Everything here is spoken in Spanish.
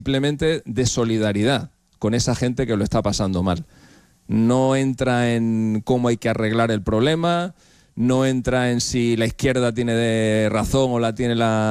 simplemente de solidaridad con esa gente que lo está pasando mal. No entra en cómo hay que arreglar el problema, no entra en si la izquierda tiene razón o la tiene la